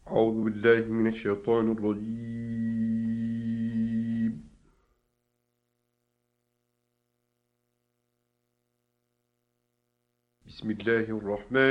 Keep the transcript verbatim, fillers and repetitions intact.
أعوذ بالله من الشيطان الرجيم. بسم الله الرحمن